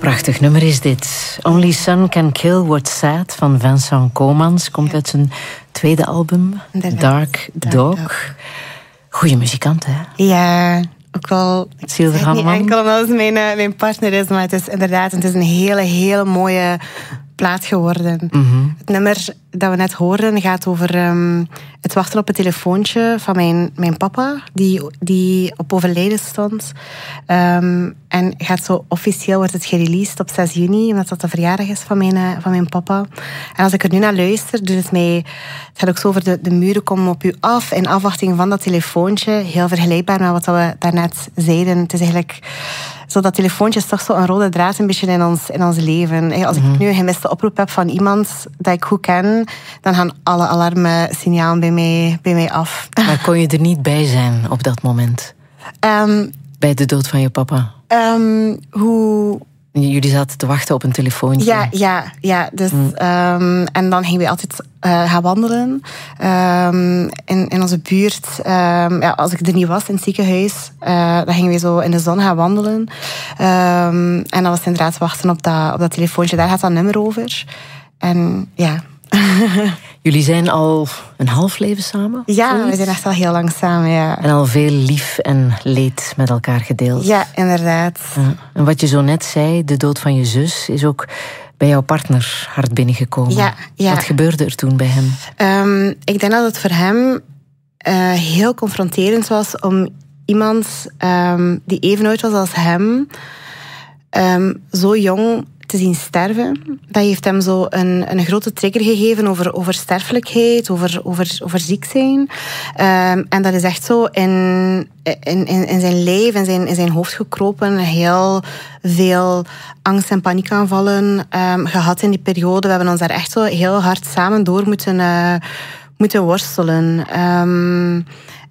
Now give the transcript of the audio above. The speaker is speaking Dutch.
Prachtig nummer is dit. Only Sun Can Kill What's Sad van Vincent Koolmans. Komt uit zijn tweede album, Dark Dog. Goeie muzikant, hè? Ja, ook wel. Silverhamman. Niet enkel omdat het mijn partner is, maar het is inderdaad een hele mooie plaat geworden. Mm-hmm. Het nummer dat we net hoorden gaat over het wachten op het telefoontje van mijn papa, die op overlijden stond. En gaat zo officieel, wordt het gereleased op 6 juni, omdat dat de verjaardag is van mijn papa. En als ik er nu naar luister, dus het gaat ook zo over de muren komen op u af, in afwachting van dat telefoontje. Heel vergelijkbaar met wat we daarnet zeiden. Het is eigenlijk zo, dat telefoontje is toch zo een rode draad een beetje in ons leven. Als ik nu een gemiste oproep heb van iemand dat ik goed ken, dan gaan alle alarmsignalen bij mij af. Maar kon je er niet bij zijn op dat moment? Bij de dood van je papa? Jullie zaten te wachten op een telefoontje. Ja. Dus, en dan gingen we altijd gaan wandelen. In onze buurt. Als ik er niet was in het ziekenhuis, dan gingen we zo in de zon gaan wandelen. En dan was het inderdaad wachten op dat telefoontje. Daar gaat dat nummer over. En ja. Jullie zijn al een half leven samen? Ja, zoiets? We zijn echt al heel lang samen, ja. En al veel lief en leed met elkaar gedeeld. Ja, inderdaad. Ja. En wat je zo net zei, de dood van je zus, is ook bij jouw partner hard binnengekomen. Ja. Wat gebeurde er toen bij hem? Ik denk dat het voor hem heel confronterend was om iemand die even oud was als hem, zo jong te zien sterven. Dat heeft hem zo een grote trigger gegeven over sterfelijkheid, over ziek zijn. En dat is echt zo in zijn lijf, in zijn hoofd gekropen. Heel veel angst- en paniekaanvallen gehad in die periode. We hebben ons daar echt zo heel hard samen door moeten worstelen.